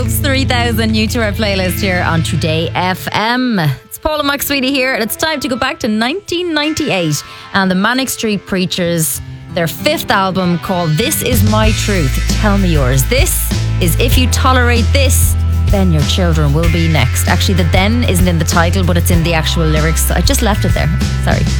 World's 3000 new to our playlist here on Today FM. It's Paul and Mike Sweetie here, and it's time to go back to 1998 and the Manic Street Preachers, their fifth album called This Is My Truth, Tell Me Yours. This is If You Tolerate This, Then Your Children Will Be Next. Actually, the then isn't in the title, but it's in the actual lyrics. I just left it there. Sorry.